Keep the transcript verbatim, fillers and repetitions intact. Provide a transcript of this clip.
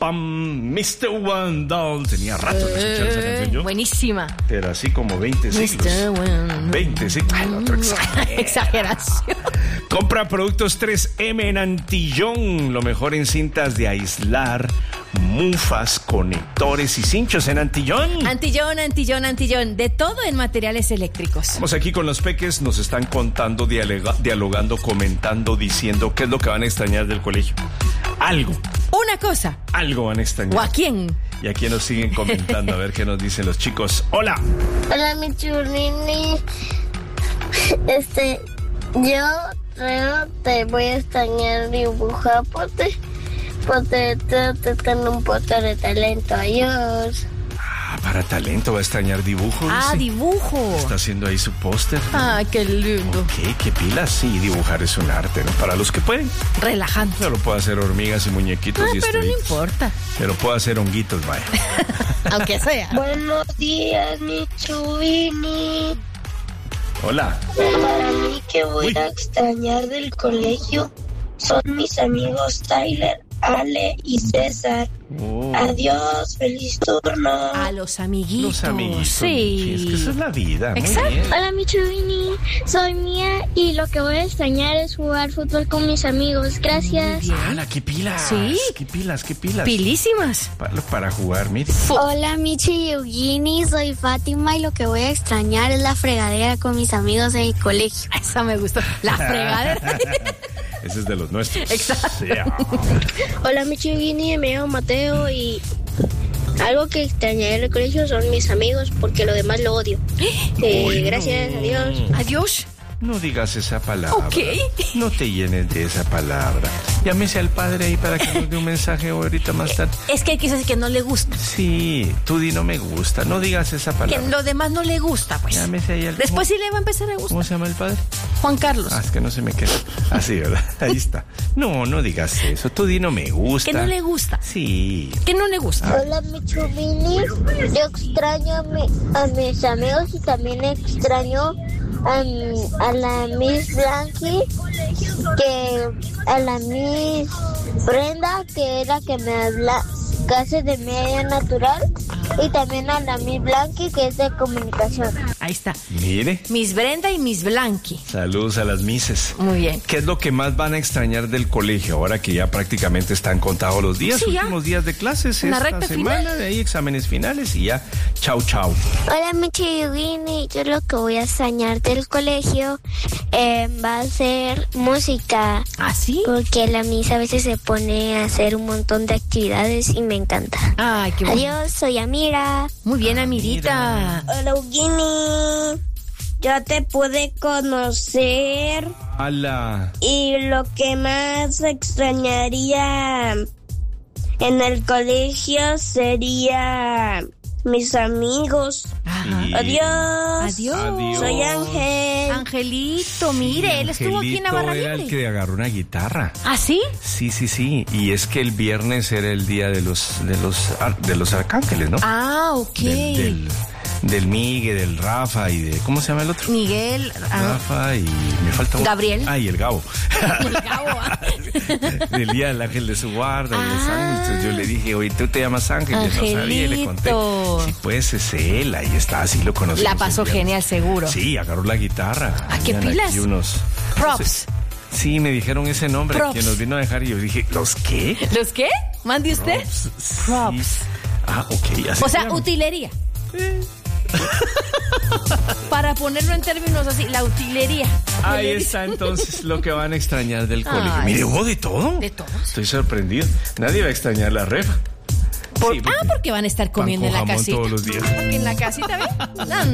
pam, mister Wendell. Tenía rato de escuchar esa canción yo. Buenísima. Pero así como veinte siglos. veinte siglos. Ay, otro exageración. Exageración. Compra productos tres eme en Antillón. Lo mejor en cintas de aislar, mufas, conectores y cinchos en Antillón. Antillón, Antillón, Antillón. De todo en materiales eléctricos. Estamos aquí con los peques. Nos están contando, dialoga, dialogando, comentando, diciendo qué es lo que van a extrañar del colegio. Algo. Una cosa. Algo van a extrañar. ¿O a quién? Y aquí nos siguen comentando, a ver qué nos dicen los chicos. ¡Hola! Hola, mi chulini. Este, yo creo te voy a extrañar dibujar porque, porque tú tienes un poco de talento. Adiós. Ah, para talento, va a extrañar dibujo. Ah, dice. dibujo. Está haciendo ahí su póster. Ay, qué lindo. Ok, qué pilas. Sí, dibujar es un arte, ¿no? Para los que pueden. Relajante. Solo puedo hacer hormigas y muñequitos Ah, y pero no estrellitas. importa. Pero puedo hacer honguitos, vaya. Aunque sea. Buenos días, mi chulini. Hola. Para mí que voy Uy. a extrañar del colegio son mis amigos Tyler, Ale y César. Oh. Adiós, feliz turno. A los amiguitos. Los amiguitos. Sí. Es que esa es la vida. Muy Exacto. bien. Hola, mi chulini. Soy Mía y lo que voy a extrañar es jugar fútbol con mis amigos. Gracias. ¡Hala, qué pilas! Sí. ¡Qué pilas, qué pilas! Pilísimas. Para, para jugar, mire. Hola, Michi Yugini. Soy Fátima y lo que voy a extrañar es la fregadera con mis amigos en el colegio. Esa me gustó. La fregadera. Ese es de los nuestros. Exacto. Yeah. Hola, mi chulini, me llamo Mateo y algo que extrañaré en el colegio son mis amigos porque lo demás lo odio. Eh, Uy, gracias, no. adiós. Adiós. No digas esa palabra. Ok. No te llenes de esa palabra. Llámese al padre ahí para que nos dé un mensaje ahorita más tarde. Es que hay que decir que no le gusta. Sí, tú di no me gusta. No digas esa Que palabra. lo demás no le gusta, pues. Llámese ahí al... Después sí le va a empezar a gustar. ¿Cómo se llama el padre? Juan Carlos. Ah, es que no se me queda. Así, ¿verdad? Ahí está. No, no digas eso. Tú di no me gusta. Que no le gusta. Sí. Que no le gusta. Hola, mi chulini. Yo extraño a, mi, a mis amigos y también extraño a, mi- a la Miss Blanqui, que a la Miss Brenda, que era que me habla clases de media natural, y también a la Miss Blanqui, que es de comunicación. Ahí está. Mire. Miss Brenda y Miss Blanqui. Saludos a las mises. Muy bien. ¿Qué es lo que más van a extrañar del colegio ahora que ya prácticamente están contados los días? Sí, ya. Últimos días de clases, Una esta recta semana, final. de ahí exámenes finales y ya. Chau, chau. Hola, Michi Yugini. Yo lo que voy a extrañar del colegio eh, va a ser música. ¿Ah, sí? Porque la misa a veces se pone a hacer un montón de actividades y me encanta. Ay, qué bueno. Adiós, soy Amira. Muy bien, Amirita. Hola, Eugenie. Yo te pude conocer ¡Hala! y lo que más extrañaría en el colegio sería mis amigos. Ajá. Sí. Adiós. Adiós. Adiós. Soy Ángel. Angelito, mire, él estuvo aquí en Angelito Navarra era el Libre. que agarró una guitarra. ¿Ah, sí? Sí, sí, sí. Y es que el viernes era el día de los de los ar- de los arcángeles, ¿no? Ah, ok. Del, del, del Migue, del Rafa y de ¿cómo se llama el otro? Miguel. ah, Rafa y me falta un... Gabriel. Ah, y el Gabo. el Gabo, ah. Del día del ángel de su guarda y los Ah. ángeles. Entonces yo le dije, oye, tú te llamas Ángel. Yo no sabía y le conté. Angelito. Sí, pues es él, ahí está, así lo conocí. La pasó genial, seguro. Sí, agarró la guitarra. Ah, ¿qué Tenían pilas? aquí unos... Props. Sí, me dijeron ese nombre Props. que nos vino a dejar y yo dije, ¿los qué? ¿Los qué? ¿Mande usted? Props. Sí. Props. Ah, ok. así O se sea, llama. utilería. Para ponerlo en términos así, la utilería. Ahí está entonces lo que van a extrañar del colegio. Ay, Mire, hubo de todo. de todo. Estoy sorprendido. Nadie va a extrañar la refa. Por- Sí, ah, porque van a estar pan comiendo con en la jamón casita. todos los días. En la casita, ¿ven?